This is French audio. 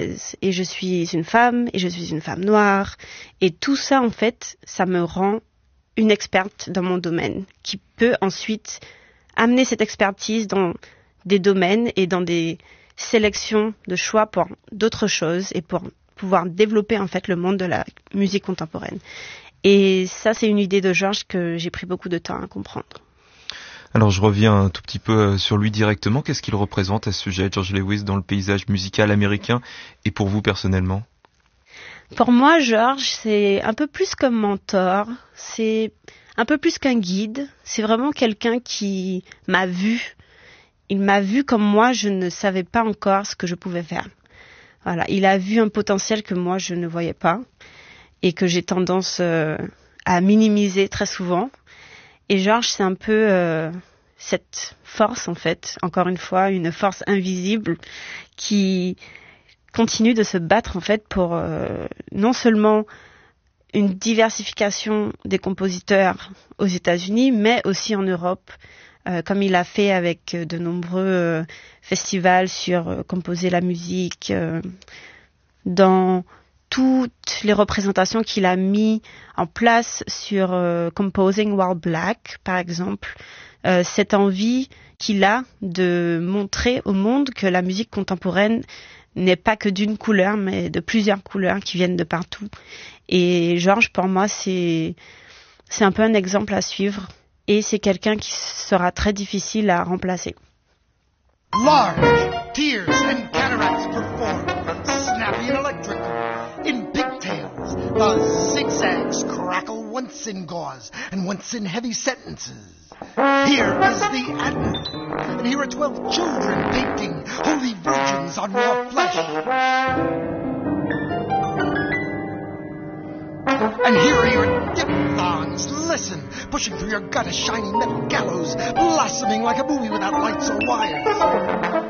japonaise et je suis une femme noire et tout ça en fait, ça me rend une experte dans mon domaine qui peut ensuite amener cette expertise dans des domaines et dans des sélections de choix pour d'autres choses et pour pouvoir développer en fait le monde de la musique contemporaine. Et ça, c'est une idée de Georges que j'ai pris beaucoup de temps à comprendre. Alors je reviens un tout petit peu sur lui directement. Qu'est-ce qu'il représente à ce sujet, George Lewis, dans le paysage musical américain et pour vous personnellement? Pour moi, Georges, c'est un peu plus qu'un mentor, c'est un peu plus qu'un guide. C'est vraiment quelqu'un qui m'a vu. Il m'a vu comme moi, je ne savais pas encore ce que je pouvais faire. Voilà, il a vu un potentiel que moi, je ne voyais pas et que j'ai tendance à minimiser très souvent. Et Georges, c'est un peu cette force, en fait, encore une fois, une force invisible qui continue de se battre, en fait, pour non seulement une diversification des compositeurs aux États-Unis, mais aussi en Europe, comme il a fait avec de nombreux festivals sur composer la musique, dans toutes les représentations qu'il a mis en place sur Composing While Black, par exemple, cette envie qu'il a de montrer au monde que la musique contemporaine n'est pas que d'une couleur, mais de plusieurs couleurs qui viennent de partout. Et Georges, pour moi, c'est un peu un exemple à suivre et c'est quelqu'un qui sera très difficile à remplacer. Large tears and cataracts perform, snappy and electric. In pigtails, the zigzags crackle once in gauze and once in heavy sentences. Here is the Advent, and here are 12 children painting holy virgins on raw flesh. And here are your diphthongs, listen, pushing through your gut a shiny metal gallows, blossoming like a movie without lights or wires.